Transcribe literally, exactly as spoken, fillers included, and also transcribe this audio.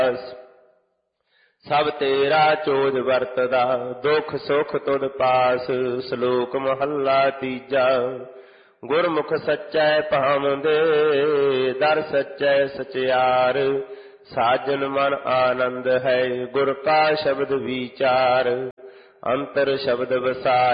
ਸਭ ਤੇਰਾ ਚੋਜ ਵਰਤਦਾ, ਦੁਖ ਸੁਖ ਤੁਧ ਪਾਸ। ਸ਼ਲੋਕ ਮਹੱਲਾ ਤੀਜਾ। ਗੁਰਮੁਖ ਸੱਚੈ ਭਾਵੰਦੇ, ਦਰ ਸੱਚੈ ਸਚਿਆਰ। ਸਾਜਨ ਮਨ ਆਨੰਦ ਹੈ, ਗੁਰ ਕਾ ਸ਼ਬਦ ਵਿਚਾਰ। ਅੰਤਰ ਸ਼ਬਦ ਵਸਾਇਆ